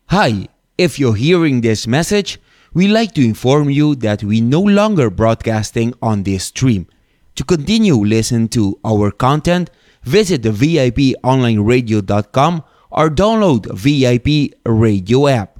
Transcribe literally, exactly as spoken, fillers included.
Hi, if you're hearing this message, we like to inform you that we no longer broadcasting on this stream. To continue listen to our content, visit the V I P online radio dot com or download V I P radio app.